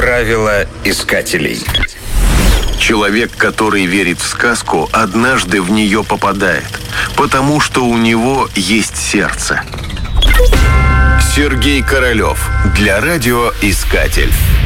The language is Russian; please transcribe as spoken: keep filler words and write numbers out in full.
Правила искателей. Человек, который верит в сказку, однажды в нее попадает, потому что у него есть сердце. Сергей Королев для радиоискатель.